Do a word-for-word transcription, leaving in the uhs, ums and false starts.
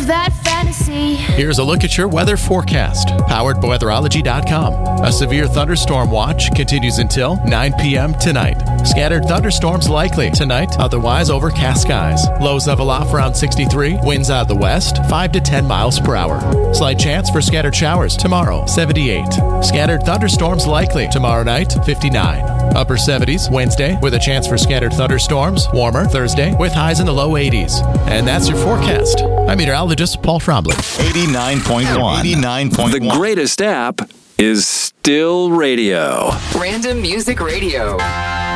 live that fantasy. Here's a look at your weather forecast, powered by weatherology dot com. A severe thunderstorm watch continues until nine p.m. tonight. Scattered thunderstorms likely tonight, otherwise overcast skies. Lows level off around sixty-three, winds out of the west, five to ten miles per hour. Slight chance for scattered showers tomorrow, seventy-eight. Scattered thunderstorms likely tomorrow night, fifty-nine. Upper seventies Wednesday with a chance for scattered thunderstorms. Warmer Thursday with highs in the low eighties. And that's your forecast. I'm meteorologist Paul Trombley. eighty-nine point one. eighty-nine point one. The greatest app is still radio. Random Music Radio.